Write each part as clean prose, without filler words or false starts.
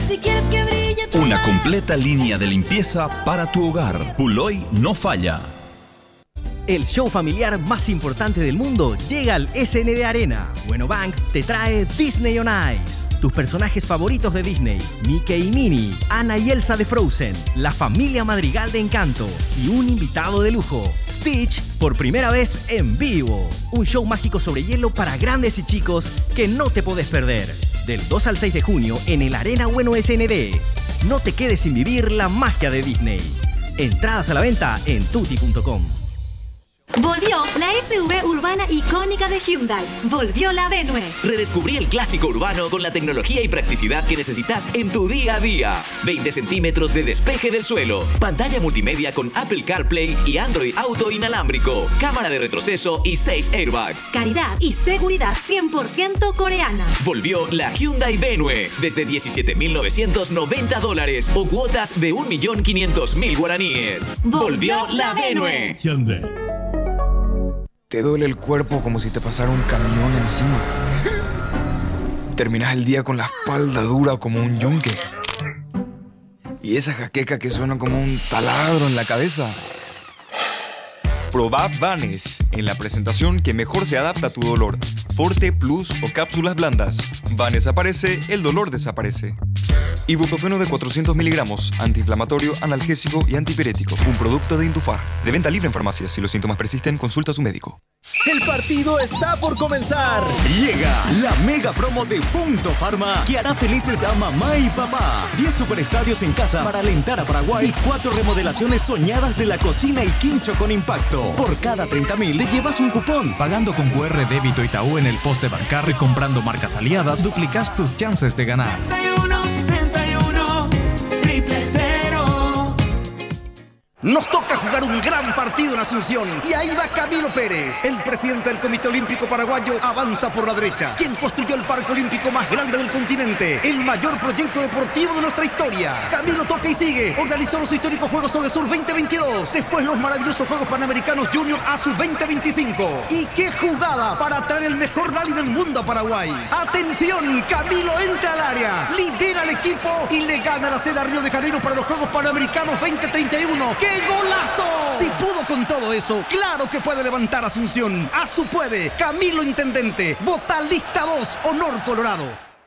Si quieres que brille tu Una completa línea de limpieza para tu hogar. Puloy no falla. El show familiar más importante del mundo llega al SND Arena. Bueno Bank te trae Disney on Ice. Tus personajes favoritos de Disney, Mickey y Minnie, Anna y Elsa de Frozen, la familia Madrigal de Encanto y un invitado de lujo, Stitch, por primera vez en vivo. Un show mágico sobre hielo para grandes y chicos que no te podés perder. Del 2 al 6 de junio en el Arena Bueno SND. No te quedes sin vivir la magia de Disney. Entradas a la venta en tutti.com. Volvió la SUV urbana icónica de Hyundai. Volvió la Venue. Redescubrí el clásico urbano con la tecnología y practicidad que necesitas en tu día a día. 20 centímetros de despeje del suelo. Pantalla multimedia con Apple CarPlay y Android Auto inalámbrico. Cámara de retroceso y 6 airbags. Calidad y seguridad 100% coreana. Volvió la Hyundai Venue. Desde $17,990 o cuotas de 1.500.000 guaraníes. Volvió la Venue. Hyundai. Te duele el cuerpo como si te pasara un camión encima. Terminas el día con la espalda dura como un yunque. Y esa jaqueca que suena como un taladro en la cabeza. Probá Vanes en la presentación que mejor se adapta a tu dolor. Forte, Plus o cápsulas blandas. Vanes aparece, el dolor desaparece. Ibuprofeno de 400 miligramos, antiinflamatorio, analgésico y antipirético. Un producto de Intufar. De venta libre en farmacias. Si los síntomas persisten, consulta a su médico. El partido está por comenzar. Llega la mega promo de Punto Pharma que hará felices a mamá y papá. 10 superestadios en casa para alentar a Paraguay y 4 remodelaciones soñadas de la cocina y quincho con impacto. Por cada 30.000 le llevas un cupón. Pagando con QR débito Itaú en el poste bancario y comprando marcas aliadas, duplicas tus chances de ganar. 61 000. Nos toca jugar un gran partido en Asunción. Y ahí va Camilo Pérez. El presidente del Comité Olímpico Paraguayo avanza por la derecha. Quien construyó el parque olímpico más grande del continente. El mayor proyecto deportivo de nuestra historia. Camilo toca y sigue. Organizó los históricos Juegos Odesur 2022. Después los maravillosos Juegos Panamericanos Junior ASU 2025. Y qué jugada para traer el mejor rally del mundo a Paraguay. ¡Atención! Camilo entra al área. Lidera al equipo y le gana la sede a Río de Janeiro para los Juegos Panamericanos 2031. ¡Qué golazo! Si pudo con todo eso, claro que puede levantar Asunción. ASU puede. Camilo Intendente. Vota lista 2, Honor Colorado.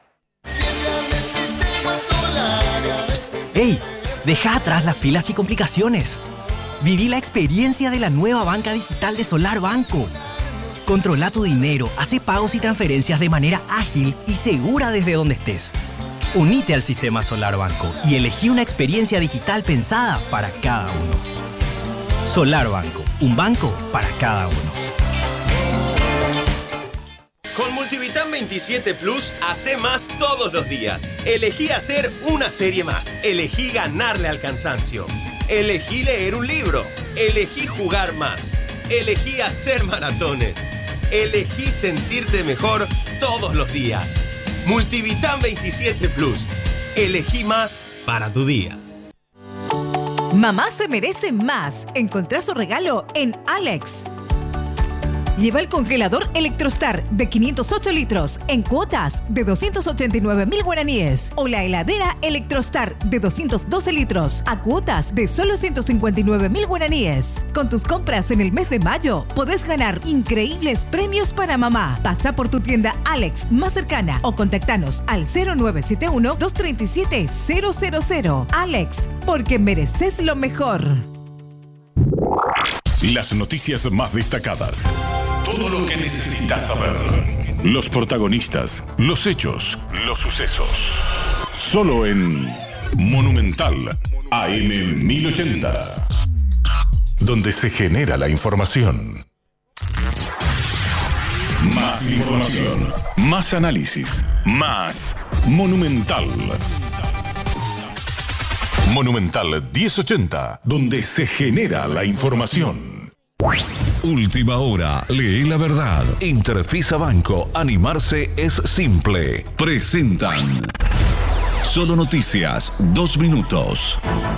¡Ey! Deja atrás las filas y complicaciones. Viví la experiencia de la nueva banca digital de Solar Banco. Controla tu dinero, hace pagos y transferencias de manera ágil y segura desde donde estés. Unite al sistema Solar Banco y elegí una experiencia digital pensada para cada uno. Solar Banco, un banco para cada uno. Con Multivitam 27 Plus, hace más todos los días. Elegí hacer una serie más. Elegí ganarle al cansancio. Elegí leer un libro. Elegí jugar más. Elegí hacer maratones. Elegí sentirte mejor todos los días. Multivitam 27 Plus. Elegí más para tu día. Mamá se merece más. Encontrá su regalo en Alex. Lleva el congelador Electrostar de 508 litros en cuotas de 289.000 guaraníes o la heladera Electrostar de 212 litros a cuotas de solo 159.000 guaraníes. Con tus compras en el mes de mayo podés ganar increíbles premios para mamá. Pasa por tu tienda Alex más cercana o contactanos al 0971-237-000. Alex, porque mereces lo mejor. Las noticias más destacadas. Todo lo que necesitas saber. Los protagonistas, los hechos, los sucesos. Solo en Monumental AM 1080. Donde se genera la información. Más información. Más análisis. Más Monumental. Monumental 1080. Donde se genera la información. Última hora, lee la verdad. Interfisa Banco, animarse es simple. Presentan Solo Noticias, 2 minutos.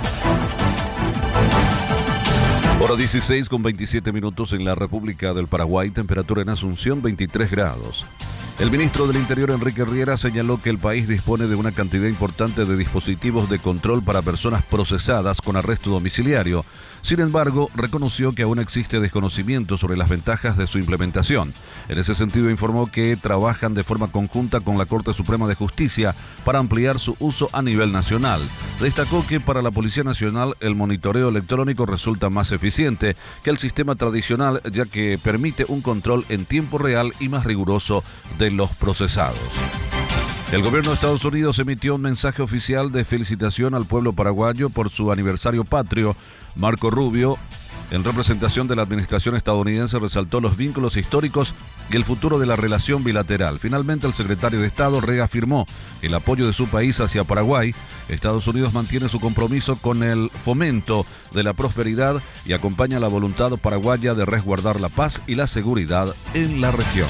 Hora 16 con 27 minutos en la República del Paraguay. Temperatura en Asunción 23 grados. El ministro del Interior, Enrique Riera, señaló que el país dispone de una cantidad importante de dispositivos de control para personas procesadas con arresto domiciliario. Sin embargo, reconoció que aún existe desconocimiento sobre las ventajas de su implementación. En ese sentido, informó que trabajan de forma conjunta con la Corte Suprema de Justicia para ampliar su uso a nivel nacional. Destacó que para la Policía Nacional el monitoreo electrónico resulta más eficiente que el sistema tradicional, ya que permite un control en tiempo real y más riguroso de los procesados. El gobierno de Estados Unidos emitió un mensaje oficial de felicitación al pueblo paraguayo por su aniversario patrio. Marco Rubio, en representación de la administración estadounidense, resaltó los vínculos históricos y el futuro de la relación bilateral. Finalmente, el secretario de Estado reafirmó el apoyo de su país hacia Paraguay. Estados Unidos mantiene su compromiso con el fomento de la prosperidad y acompaña la voluntad paraguaya de resguardar la paz y la seguridad en la región.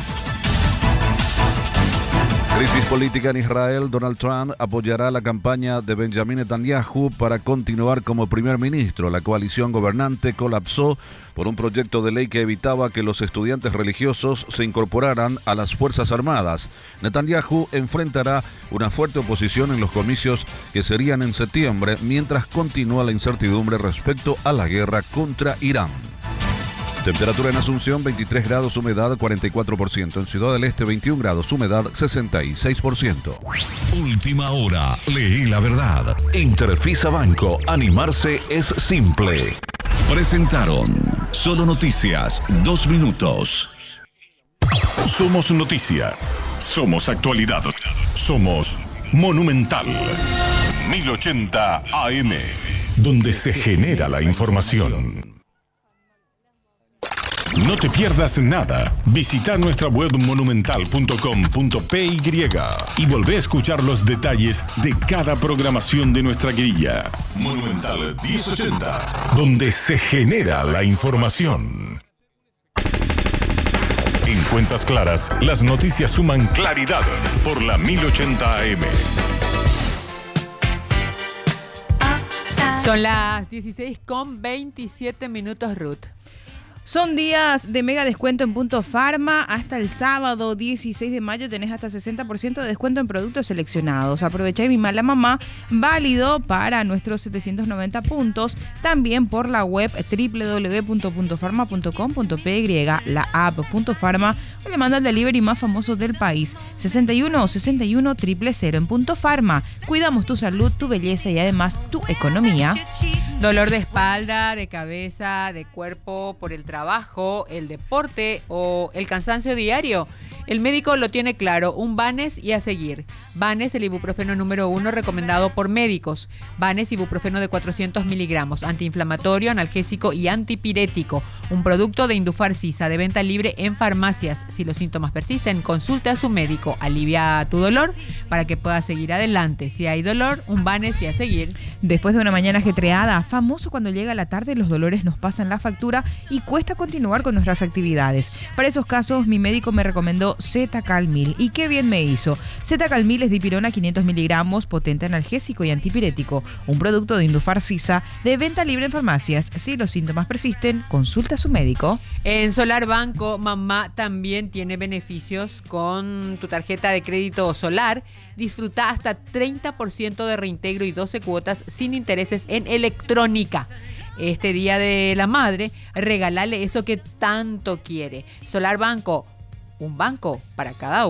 Crisis política en Israel. Donald Trump apoyará la campaña de Benjamin Netanyahu para continuar como primer ministro. La coalición gobernante colapsó por un proyecto de ley que evitaba que los estudiantes religiosos se incorporaran a las Fuerzas Armadas. Netanyahu enfrentará una fuerte oposición en los comicios que serían en septiembre, mientras continúa la incertidumbre respecto a la guerra contra Irán. Temperatura en Asunción, 23 grados, humedad 44%. En Ciudad del Este, 21 grados, humedad 66%. Última hora, leí la verdad. Interfisa Banco, animarse es simple. Presentaron Solo Noticias, 2 minutos. Somos noticia, somos actualidad, somos Monumental 1080 AM, donde se genera la información. No te pierdas nada. Visita nuestra web monumental.com.py y volvé a escuchar los detalles de cada programación de nuestra grilla. Monumental 1080, donde se genera la información. En Cuentas Claras, las noticias suman claridad por la 1080 AM. Son las 16:27, Ruth. Son días de mega descuento en Punto Pharma. Hasta el sábado 16 de mayo tenés hasta 60% de descuento en productos seleccionados. Aprovecha y mima la mamá, válido para nuestros 790 puntos. También por la web www.puntofarma.com.py, la app Punto Pharma, o llamando al delivery más famoso del país, 61 61 000. En Punto Pharma cuidamos tu salud, tu belleza y además tu economía. Dolor de espalda, de cabeza, de cuerpo, por el trabajo, el deporte o el cansancio diario. El médico lo tiene claro, un Banes y a seguir. Banes, el ibuprofeno número 1 recomendado por médicos. Banes, ibuprofeno de 400 miligramos, antiinflamatorio, analgésico y antipirético. Un producto de Indufar Sisa, de venta libre en farmacias. Si los síntomas persisten, consulte a su médico. Alivia tu dolor para que puedas seguir adelante. Si hay dolor, un Banes y a seguir. Después de una mañana ajetreada, famoso cuando llega la tarde, los dolores nos pasan la factura y cuesta continuar con nuestras actividades. Para esos casos, mi médico me recomendó Z-Calmil. Y qué bien me hizo. Z-Calmil es dipirona 500 miligramos, potente analgésico y antipirético. Un producto de Indufar Sisa, de venta libre en farmacias. Si los síntomas persisten, consulta a su médico. En Solar Banco, mamá también tiene beneficios con tu tarjeta de crédito Solar. Disfruta hasta 30% de reintegro y 12 cuotas sin intereses en electrónica. Este Día de la Madre, regálale eso que tanto quiere. Solar Banco, un banco para cada uno.